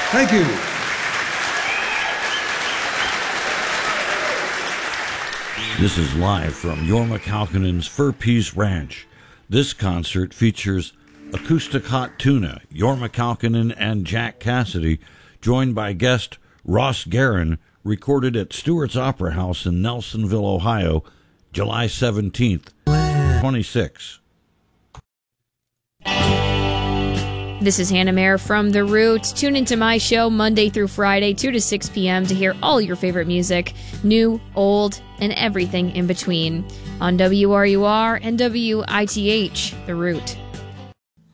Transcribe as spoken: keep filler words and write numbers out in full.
Thank you. This is live from Jorma Kaukonen's Fur Peace Ranch. This concert features Acoustic Hot Tuna, Jorma Kaukonen, and Jack Cassidy, joined by guest Ross Guerin, recorded at Stewart's Opera House in Nelsonville, Ohio, July seventeenth, twenty-six. This is Hannah Mayer from The Root. Tune into my show Monday through Friday, two to six p.m. to hear all your favorite music, new, old, and everything in between, on W R U R and W I T H, The Root.